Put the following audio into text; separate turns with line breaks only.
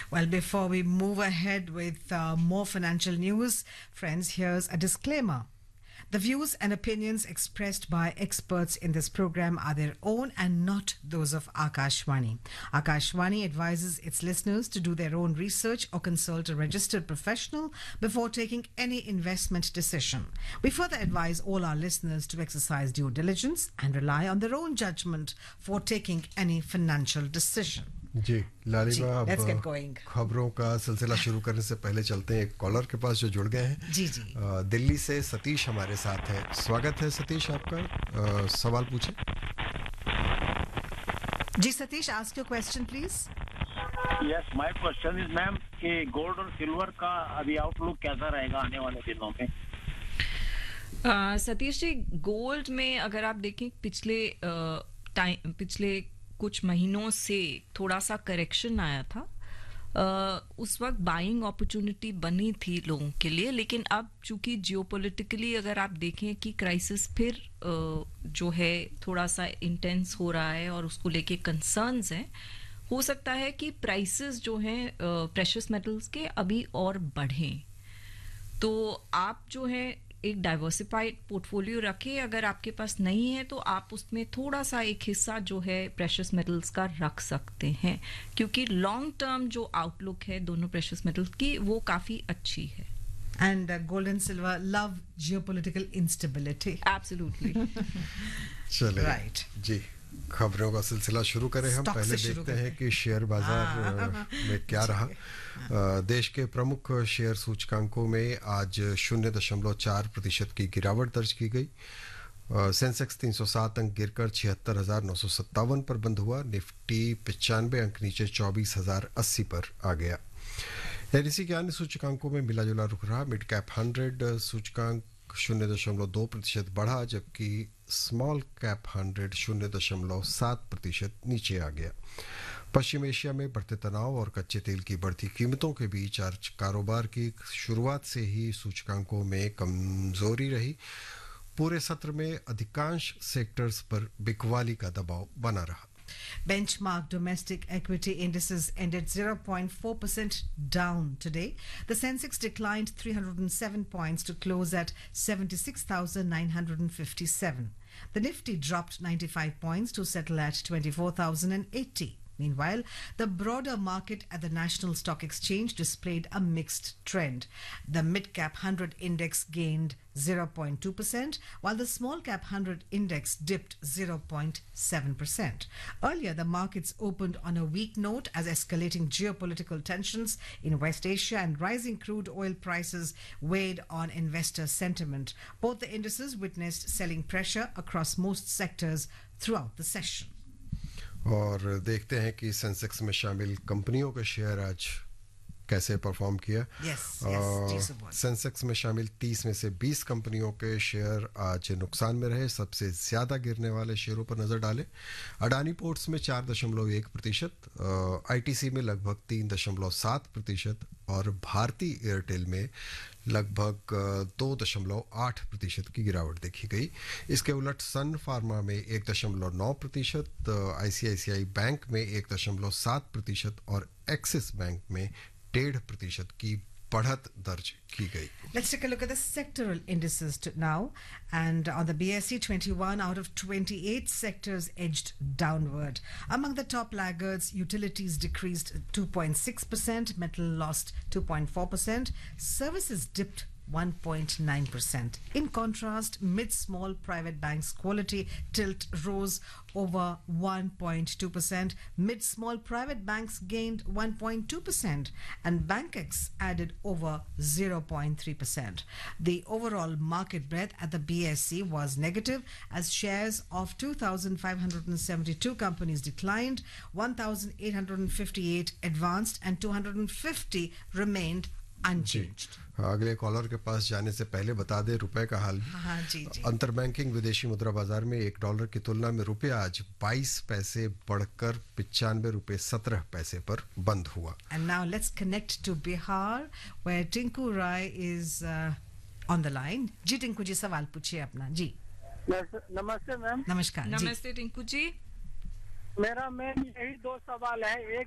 Well, before we move ahead with more financial news, friends, here's a disclaimer. The views and opinions expressed by experts in this program are their own and not those of Akashvani. Akashvani advises its listeners to do their own research or consult a registered professional before taking any investment decision. We further advise all our listeners to exercise due diligence and rely on their own judgment for taking any financial decision.
जी लालिमा,
अब
खबरों का सिलसिला शुरू करने से पहले चलते हैं एक कॉलर के पास जो जुड़ गए हैं।
जी जी
दिल्ली से सतीश हमारे साथ है। स्वागत है सतीश, आपका सवाल पूछे।
जी Satish, ask your question please.
Yes, my question is ma'am कि गोल्ड और सिल्वर का अभी आउटलुक कैसा रहेगा आने वाले दिनों में?
सतीश जी, गोल्ड में अगर आप देखें पिछले कुछ महीनों से थोड़ा सा करेक्शन आया था। उस वक्त बाइंग अपॉर्चुनिटी बनी थी लोगों के लिए, लेकिन अब चूंकि जियोपॉलिटिकली अगर आप देखें कि क्राइसिस फिर जो है थोड़ा सा इंटेंस हो रहा है और उसको लेके कंसर्न्स हैं, हो सकता है कि प्राइसेस जो हैं प्रेशियस मेटल्स के अभी और बढ़ें। तो आप जो है एक डाइवर्सिफाइड पोर्टफोलियो रखें। अगर आपके पास नहीं है तो आप उसमें थोड़ा सा एक हिस्सा जो है प्रेशियस मेटल्स का रख सकते हैं, क्योंकि लॉन्ग टर्म जो आउटलुक है दोनों प्रेशियस मेटल्स की वो काफी अच्छी है।
And gold and silver love geopolitical instability.
Absolutely.
चले
Right.
जी, खबरों का सिलसिला शुरू करें। हम
Stock
पहले
से शुरू
देखते हैं कि शेयर बाजार में क्या रहा। देश के प्रमुख शेयर सूचकांकों में आज 0.4% की गिरावट दर्ज की गई। सेंसेक्स 307 अंक गिरकर 76,957 पर बंद हुआ। निफ्टी 95 अंक नीचे 24,080 पर आ गया। एनएसई के अन्य सूचकांकों में मिला जुला रुख रहा। मिड कैप 100 सूचकांक 0.2% बढ़ा, जबकि स्मॉल कैप 100 0.7% नीचे आ गया। पश्चिम एशिया में बढ़ते तनाव और कच्चे तेल की बढ़ती कीमतों के बीच आज कारोबार की शुरुआत से ही सूचकांकों में कमजोरी रही। पूरे सत्र में अधिकांश सेक्टर्स पर बिकवाली का दबाव बना रहा।
Benchmark domestic equity indices ended 0.4% down today. The Sensex declined 307 points to close at 76,957. The Nifty dropped 95 points to settle at 24,080. Meanwhile, the broader market at the National Stock Exchange displayed a mixed trend. The mid-cap 100 index gained 0.2%, while the small-cap 100 index dipped 0.7%. Earlier, the markets opened on a weak note as escalating geopolitical tensions in West Asia and rising crude oil prices weighed on investor sentiment. Both the indices witnessed selling pressure across most sectors throughout the session.
और देखते हैं कि Sensex में शामिल कंपनियों के share आज कैसे परफॉर्म किया। सेंसेक्स में शामिल 30 में से 20 कंपनियों के शेयर आज नुकसान में रहे। सबसे ज्यादा गिरने वाले शेयरों पर नजर डालें। अडानी पोर्ट्स में 4.1%, आईटीसी में लगभग 3.7% और भारती एयरटेल में लगभग 2.8% की गिरावट देखी गई। इसके उलट सन फार्मा में 1.9%, आईसीआईसीआई बैंक में 1.7% और एक्सिस बैंक में 1.5% की बढ़त दर्ज की गई।
Let's take a look at the sectoral indices now. And on the BSE, 21 out of 28 sectors edged downward. Among the top laggards, utilities decreased 2.6%, metal lost 2.4%, services dipped 1.9%. In contrast, mid-small private banks quality tilt rose over 1.2%. Mid-small private banks gained 1.2% and BankX added over 0.3%. The overall market breadth at the BSE was negative as shares of 2,572 companies declined, 1,858 advanced and 250 remained unchanged.
अगले collar के पास जाने से पहले बता दें रुपए का हाल।
हाँ जी जी।
अंतर बैंकिंग विदेशी मुद्रा बाजार में $1 की तुलना में रुपया आज 22 पैसे बढ़कर 95 रुपए 17 पैसे पर बंद हुआ।
And now let's connect to Bihar where Tinku Rai is on the line. जी टिंकू जी, सवाल पूछिए अपना। जी
नमस्ते मैम।
नमस्कार।
नमस्ते टिंकू जी।
मेरा मैम यही दो सवाल है। एक